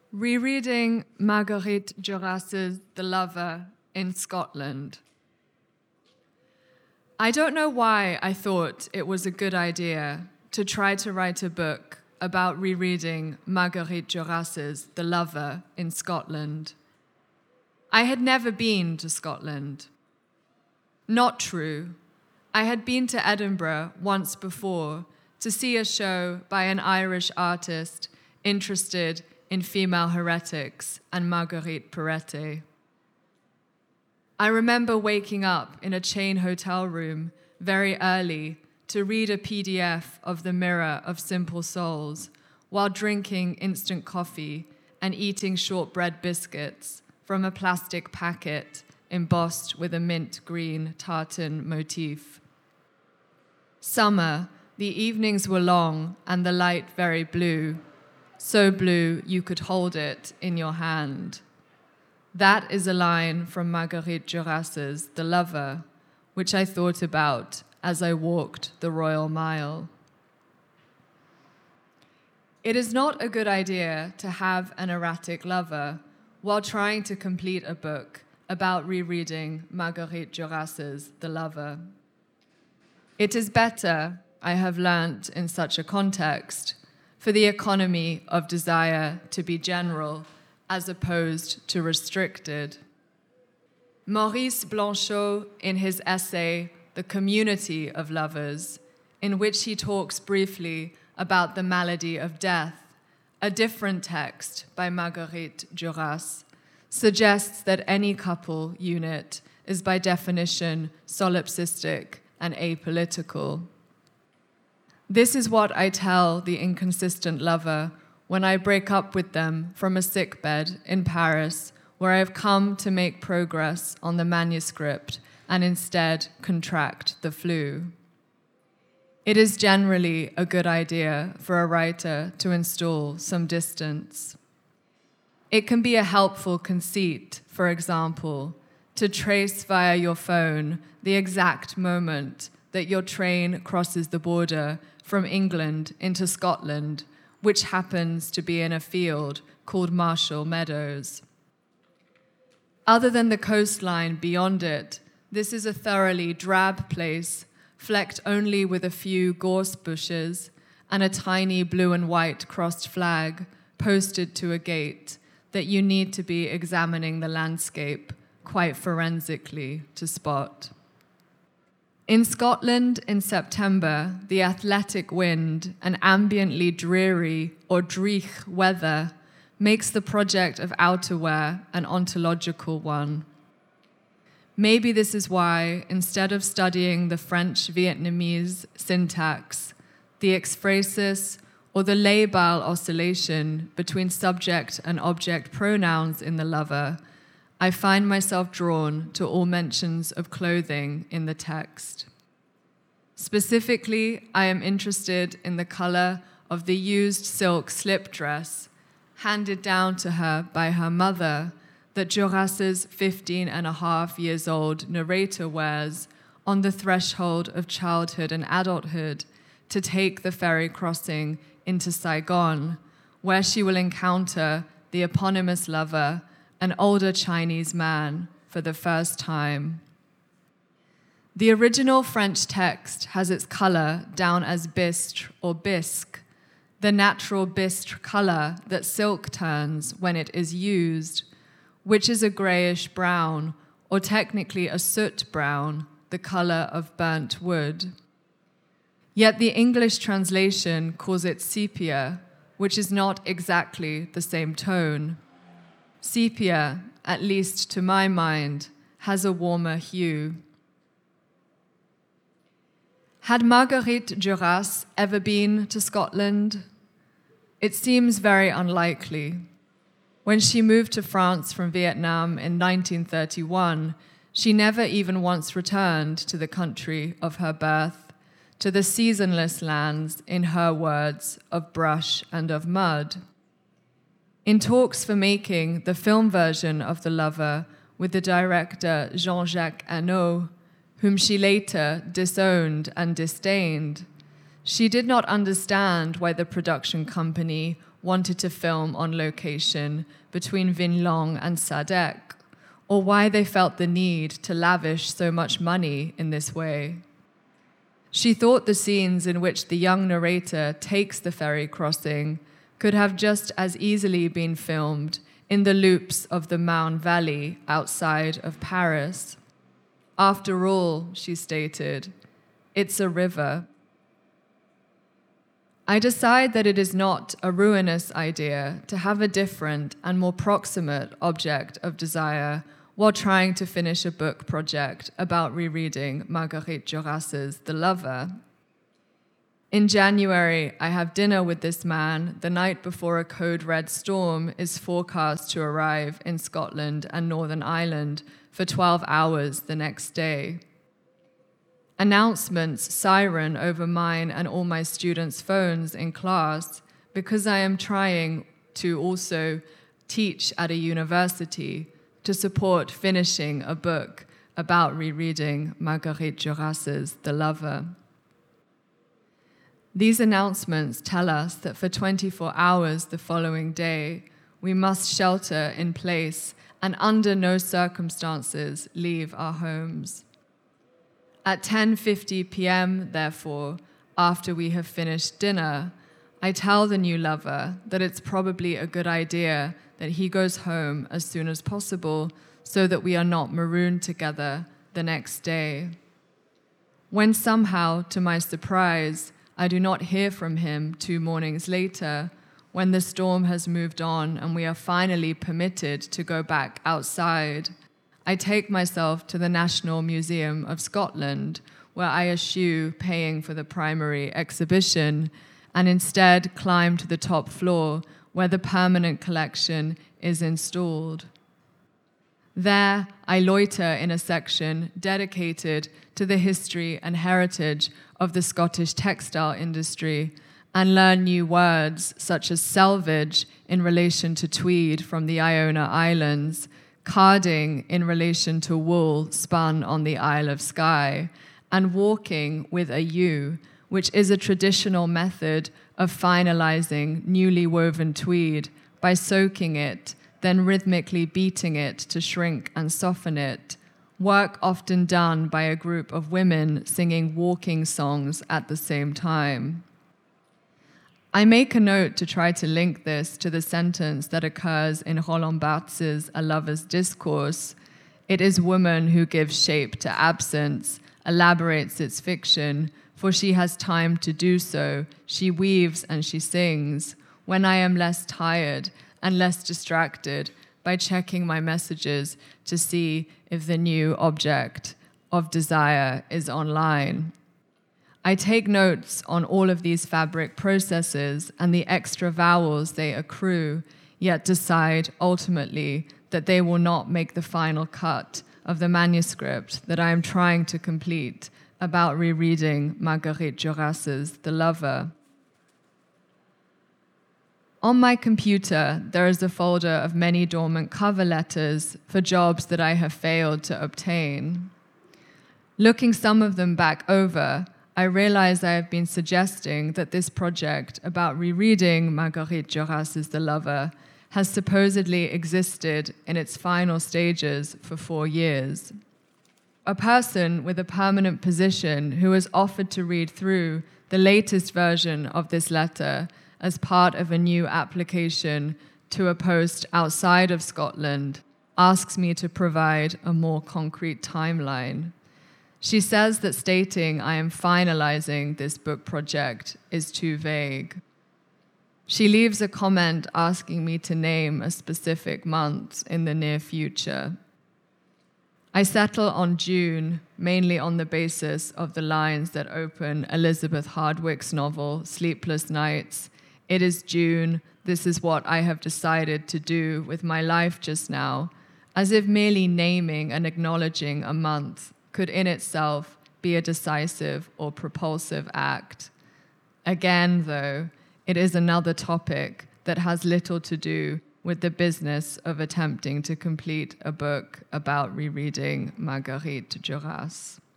Rereading Marguerite Duras's The Lover in Scotland. I don't know why I thought it was a good idea to try to write a book about rereading Marguerite Duras's The Lover in Scotland. I had never been to Scotland. Not true. I had been to Edinburgh once before to see a show by an Irish artist interested in female heretics and Marguerite Porete. I remember waking up in a chain hotel room very early to read a PDF of The Mirror of Simple Souls while drinking instant coffee and eating shortbread biscuits from a plastic packet embossed with a mint green tartan motif. Summer, the evenings were long and the light very blue, so blue you could hold it in your hand. That is a line from Marguerite Duras's The Lover, which I thought about as I walked the Royal Mile. It is not a good idea to have an erratic lover while trying to complete a book about rereading Marguerite Duras's The Lover. It is better, I have learnt in such a context, for the economy of desire to be general as opposed to restricted. Maurice Blanchot, in his essay, The Community of Lovers, in which he talks briefly about the malady of death, a different text by Marguerite Duras, suggests that any couple unit is by definition solipsistic and apolitical. This is what I tell the inconsistent lover when I break up with them from a sickbed in Paris, where I have come to make progress on the manuscript and instead contract the flu. It is generally a good idea for a writer to install some distance. It can be a helpful conceit, for example, to trace via your phone the exact moment that your train crosses the border from England into Scotland, which happens to be in a field called Marshall Meadows. Other than the coastline beyond it, this is a thoroughly drab place, flecked only with a few gorse bushes and a tiny blue and white crossed flag posted to a gate that you need to be examining the landscape quite forensically to spot. In Scotland in September, the athletic wind and ambiently dreary or dreich weather makes the project of outerwear an ontological one. Maybe this is why, instead of studying the French-Vietnamese syntax, the ekphrasis, or the labile oscillation between subject and object pronouns in The Lover, I find myself drawn to all mentions of clothing in the text. Specifically, I am interested in the color of the used silk slip dress handed down to her by her mother that Duras's 15-and-a-half-years-old narrator wears on the threshold of childhood and adulthood to take the ferry crossing into Saigon, where she will encounter the eponymous lover, an older Chinese man, for the first time. The original French text has its color down as bistre or bisque, the natural bistre color that silk turns when it is used, which is a grayish brown, or technically a soot brown, the color of burnt wood. Yet the English translation calls it sepia, which is not exactly the same tone. Sepia, at least to my mind, has a warmer hue. Had Marguerite Duras ever been to Scotland? It seems very unlikely. When she moved to France from Vietnam in 1931, she never even once returned to the country of her birth, to the seasonless lands, in her words, of brush and of mud. In talks for making the film version of The Lover with the director Jean-Jacques Hano, whom she later disowned and disdained, she did not understand why the production company wanted to film on location between Vinlong and Sadek, or why they felt the need to lavish so much money in this way. She thought the scenes in which the young narrator takes the ferry crossing could have just as easily been filmed in the loops of the Marne Valley outside of Paris. After all, she stated, it's a river. I decide that it is not a ruinous idea to have a different and more proximate object of desire while trying to finish a book project about rereading Marguerite Duras's The Lover. In January, I have dinner with this man the night before a code red storm is forecast to arrive in Scotland and Northern Ireland for 12 hours the next day. Announcements siren over mine and all my students' phones in class because I am trying to also teach at a university to support finishing a book about rereading Marguerite Duras's The Lover. These announcements tell us that for 24 hours the following day, we must shelter in place and under no circumstances leave our homes. At 10:50 p.m., therefore, after we have finished dinner, I tell the new lover that it's probably a good idea that he goes home as soon as possible so that we are not marooned together the next day. When somehow, to my surprise, I do not hear from him 2 mornings later, when the storm has moved on and we are finally permitted to go back outside, I take myself to the National Museum of Scotland, where I eschew paying for the primary exhibition and instead climb to the top floor where the permanent collection is installed. There, I loiter in a section dedicated to the history and heritage of the Scottish textile industry and learn new words such as selvage in relation to tweed from the Iona Islands, carding in relation to wool spun on the Isle of Skye, and walking with a U, which is a traditional method of finalizing newly woven tweed by soaking it, then rhythmically beating it to shrink and soften it, work often done by a group of women singing walking songs at the same time. I make a note to try to link this to the sentence that occurs in Roland Barthes's A Lover's Discourse. It is woman who gives shape to absence, elaborates its fiction, for she has time to do so, she weaves and she sings, when I am less tired and less distracted by checking my messages to see if the new object of desire is online. I take notes on all of these fabric processes and the extra vowels they accrue, yet decide ultimately that they will not make the final cut of the manuscript that I am trying to complete about rereading Marguerite Duras's The Lover. On my computer, there is a folder of many dormant cover letters for jobs that I have failed to obtain. Looking some of them back over, I realize I have been suggesting that this project about rereading Marguerite Duras's The Lover has supposedly existed in its final stages for 4 years. A person with a permanent position who has offered to read through the latest version of this letter as part of a new application to a post outside of Scotland asks me to provide a more concrete timeline. She says that stating I am finalizing this book project is too vague. She leaves a comment asking me to name a specific month in the near future. I settle on June, mainly on the basis of the lines that open Elizabeth Hardwick's novel, Sleepless Nights. It is June, this is what I have decided to do with my life just now, as if merely naming and acknowledging a month could in itself be a decisive or propulsive act. Again, though, it is another topic that has little to do with the business of attempting to complete a book about rereading Marguerite Duras.